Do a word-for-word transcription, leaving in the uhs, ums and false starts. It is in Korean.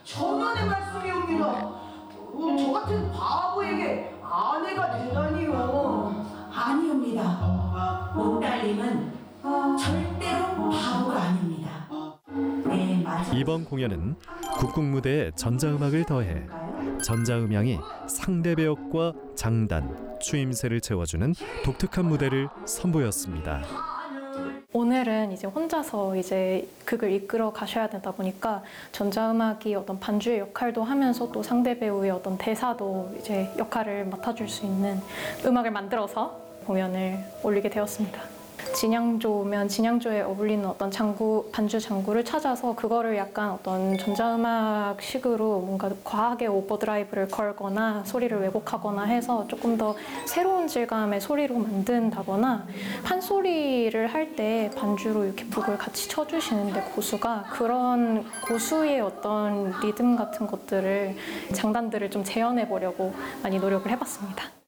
천원의 말씀이옵니다. 어, 저 같은 바보에게 아내가 되다니요. 아니옵니다. 옥달님은 절대로 바보가 아닙니다. 네, 맞아요. 이번 공연은 국궁무대에 전자음악을 더해 전자음향이 상대 배역과 장단, 추임새를 채워주는 독특한 무대를 선보였습니다. 오늘은 이제 혼자서 이제 극을 이끌어 가셔야 되다 보니까 전자음악이 어떤 반주의 역할도 하면서 또 상대 배우의 어떤 대사도 이제 역할을 맡아줄 수 있는 음악을 만들어서 공연을 올리게 되었습니다. 진양조면 진양조에 어울리는 어떤 장구, 반주 장구를 찾아서 그거를 약간 어떤 전자음악식으로 뭔가 과하게 오버드라이브를 걸거나 소리를 왜곡하거나 해서 조금 더 새로운 질감의 소리로 만든다거나 판소리를 할 때 반주로 이렇게 북을 같이 쳐주시는데 고수가 그런 고수의 어떤 리듬 같은 것들을 장단들을 좀 재현해 보려고 많이 노력을 해봤습니다.